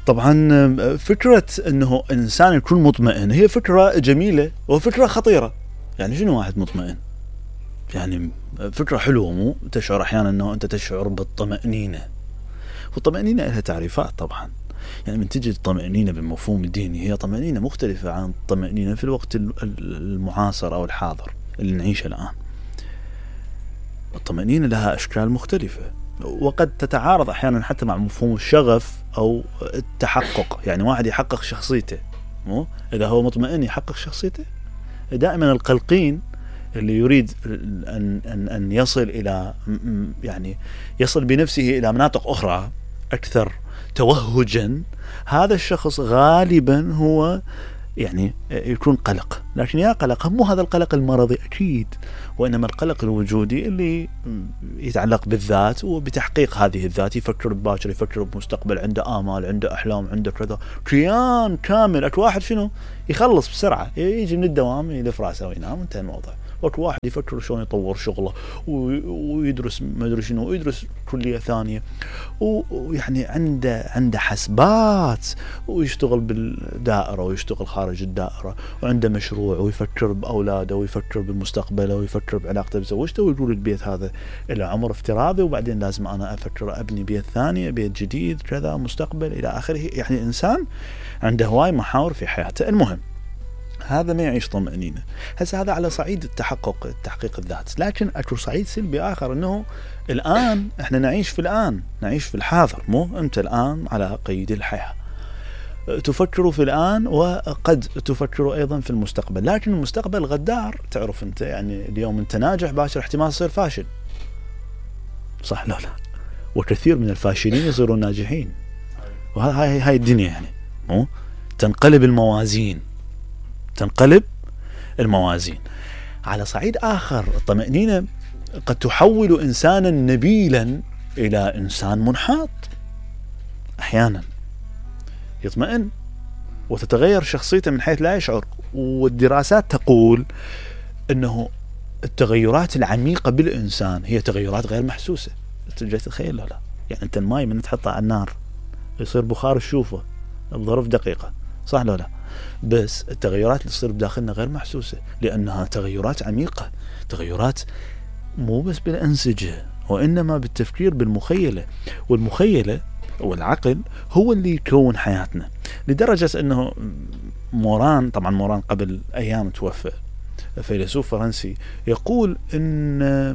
طبعا فكرة انه الانسان يكون مطمئن هي فكرة جميلة وفكرة خطيرة. يعني شنو واحد مطمئن؟ يعني فكرة حلوة، مو تشعر احيانا انه انت تشعر بالطمأنينة، والطمأنينة لها تعريفات طبعا. يعني من تجي الطمأنينة بالمفهوم الديني هي طمأنينة مختلفة عن الطمأنينة في الوقت المعاصر او الحاضر اللي نعيشه الان. الطمأنينة لها اشكال مختلفة، وقد تتعارض احيانا حتى مع مفهوم الشغف او التحقق. يعني واحد يحقق شخصيته، مو اذا هو مطمئن يحقق شخصيته. دائما القلقين اللي يريد ان يصل الى، يعني يصل بنفسه الى مناطق اخرى اكثر توهجا، هذا الشخص غالبا هو يعني يكون قلق. لكن يا قلق مو هذا القلق المرضي اكيد، وانما القلق الوجودي اللي يتعلق بالذات وبتحقيق هذه الذات. يفكر بباكر، يفكر بمستقبل، عنده آمال، عنده أحلام، عنده كذا، كيان كامل. اكو واحد شنو يخلص بسرعة، يجي من الدوام يلف راسه وينام، انتهى الموضوع. واكو واحد يفكر شلون يطور شغله ويدرس ما ادري شنو، ويدرس كلية ثانية، ويعني عنده حسبات، ويشتغل بالدائرة ويشتغل خارج الدائرة، وعنده مشروع، ويفكر بأولاده، ويفكر بمستقبله، ويفكر بعلاقته بزوجته، ويقول البيت هذا إلى عمر افتراضي، وبعدين لازم أنا أفكر أبني بيت ثاني، بيت جديد، كذا، مستقبل إلى آخره. يعني إنسان عنده هواي محاور في حياته. المهم هذا ما يعيش طمأنينة. هسه هذا على صعيد تحقيق الذات. لكن اكو صعيد سلبي اخر، انه الان احنا نعيش في الان، نعيش في الحاضر. مو انت الان على قيد الحياة، تفكر في الان وقد تفكر ايضا في المستقبل. لكن المستقبل غدار، تعرف انت. يعني اليوم انت ناجح، باكر احتمال تصير فاشل، صح؟ لا وكثير من الفاشلين يصيرون ناجحين. وهاي الدنيا يعني، مو تنقلب الموازين. على صعيد آخر، الطمأنينة قد تحول إنسانا نبيلا إلى إنسان منحاط. أحيانا يطمئن وتتغير شخصيته من حيث لا يشعر. والدراسات تقول أنه التغيرات العميقة بالإنسان هي تغيرات غير محسوسة. تتخيل؟ لا يعني أنت الماء من تحطه على النار يصير بخار تشوفه بظرف دقيقة، صح لا؟ بس التغيرات اللي تصير بداخلنا غير محسوسة، لأنها تغيرات عميقة، تغيرات مو بس بالأنسجة، وإنما بالتفكير بالمخيلة. والمخيلة والعقل هو اللي يكون حياتنا. لدرجة أنه طبعا موران قبل أيام توفى، فيلسوف فرنسي، يقول إن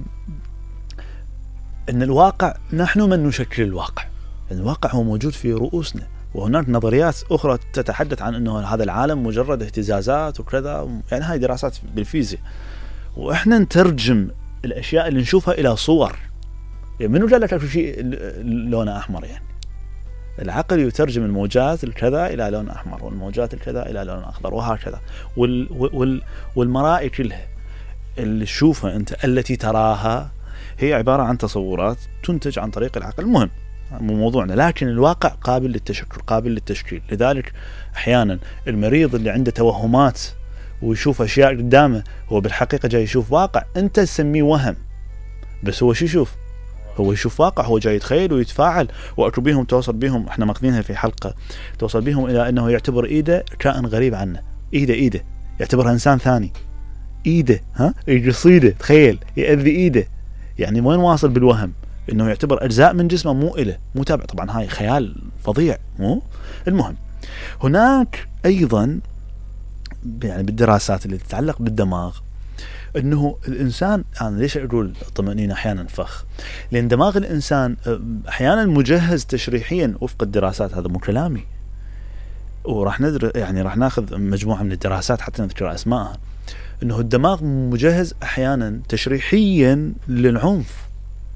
الواقع نحن من نشكل الواقع. الواقع هو موجود في رؤوسنا. وهناك نظريات أخرى تتحدث عن أنه هذا العالم مجرد اهتزازات وكذا. يعني هاي دراسات بالفيزياء، وإحنا نترجم الأشياء اللي نشوفها إلى صور. يعني منو قال لك كل شيء لونه أحمر؟ يعني العقل يترجم الموجات الكذا إلى لون أحمر، والموجات الكذا إلى لون أخضر، وهكذا. والمرائي كلها اللي تشوفها أنت التي تراها هي عبارة عن تصورات تنتج عن طريق العقل. المهم مو موضوعنا، لكن الواقع قابل للتشكل، قابل للتشكيل. لذلك أحيانا المريض اللي عنده توهمات ويشوف أشياء قدامه، هو بالحقيقة جاي يشوف واقع أنت تسميه وهم، بس هو شو يشوف؟ هو يشوف واقع، هو جاي يتخيل ويتفاعل. وأكو بيهم توصل بيهم، احنا ماخذينها في حلقة، توصل بيهم إلى أنه يعتبر إيده كائن غريب عنه. إيده يعتبرها إنسان ثاني. إيده يقص إيده، تخيل، يأذي إيده. يعني وين واصل بالوهم؟ انه يعتبر اجزاء من جسمه مو إله، مو تابع. طبعا هاي خيال فظيع، مو المهم. هناك ايضا يعني بالدراسات اللي تتعلق بالدماغ، انه الانسان، انا ليش اقول الطمأنينة احيانا فخ؟ لان دماغ الانسان احيانا مجهز تشريحيا وفق الدراسات. هذا مو كلامي، وراح يعني راح ناخذ مجموعة من الدراسات حتى نذكر اسمائها. انه الدماغ مجهز احيانا تشريحيا للعنف.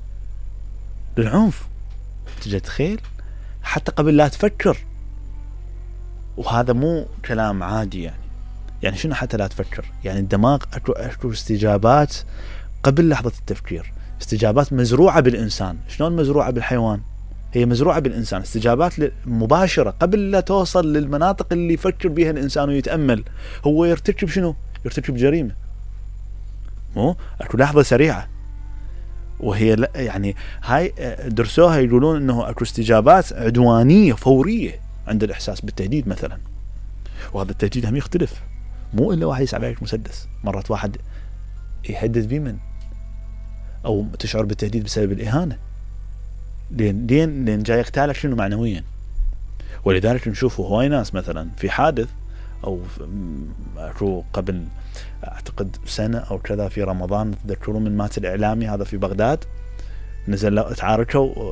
تجي تخيل حتى قبل لا تفكر. وهذا مو كلام عادي. يعني شنو حتى لا تفكر؟ يعني الدماغ اكو استجابات قبل لحظة التفكير، استجابات مزروعة بالإنسان. شلون مزروعة بالحيوان؟ هي مزروعة بالإنسان، استجابات مباشرة قبل لا توصل للمناطق اللي يفكر بها الإنسان ويتأمل. هو يرتكب شنو؟ يرتكب جريمة. مو اكو لحظة سريعة، وهي يعني هاي درسوها، يقولون انه اكو استجابات عدوانية فورية عند الإحساس بالتهديد مثلا. وهذا التهديد هم يختلف، مو إلا واحد يسحب عليك مسدس، مرات واحد يهدد بمن أو تشعر بالتهديد بسبب الإهانة، لين جاي يقتالك شنو معنويا. ولذلك نشوفه هواي ناس مثلا في حادث أو قبل أعتقد سنة أو كذا في رمضان، تذكرون من مات الإعلامي هذا في بغداد، نزل تعاركوا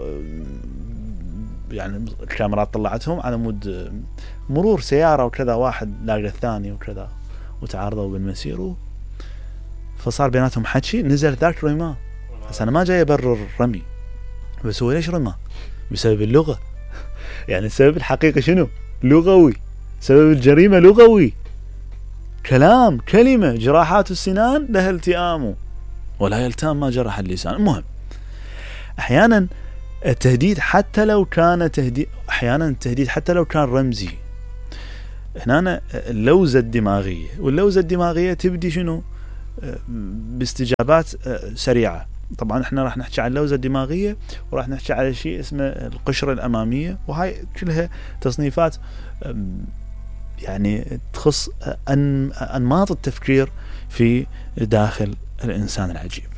يعني الكاميرات طلعتهم على مود مرور سيارة وكذا، واحد لاقى الثاني وكذا وتعارضوا بالمسير، فصار بيناتهم حكي، نزل ذاك رماه. بس أنا ما جاي أبرر رمي، بس هو ليش رماه؟ بسبب اللغة. يعني السبب الحقيقي شنو؟ لغوي. سبب الجريمة لغوي، كلام كلمة، جراحات السنان لها التئام ولا يلتام ما جرح اللسان. المهم أحيانا التهديد حتى لو كان تهديد، أحيانا التهديد حتى لو كان رمزي. هنا اللوزة الدماغية، واللوزة الدماغية تبدي شنو؟ باستجابات سريعة. طبعا احنا راح نحكي عن اللوزة الدماغية، وراح نحكي على شيء اسمه القشرة الأمامية، وهاي كلها تصنيفات يعني تخص أنماط التفكير في داخل الإنسان العجيب.